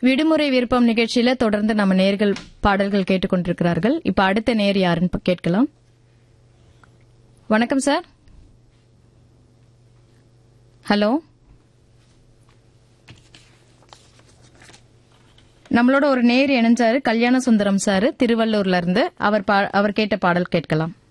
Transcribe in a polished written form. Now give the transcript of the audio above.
விடுமுறை விருப்பம் நிகழ்ச்சியில தொடர்ந்து நம்ம நேர்கள் பாடல்கள் கேட்டுக்கொண்டிருக்கிறார்கள். இப்ப அடுத்த நேர் யாருன்னு கேட்கலாம். வணக்கம் சார். ஹலோ, நம்மளோட ஒரு நேர் இணைஞ்சாரு. கல்யாண சுந்தரம் சார் திருவள்ளூர்ல இருந்து. அவர் கேட்ட பாடல் கேட்கலாம்.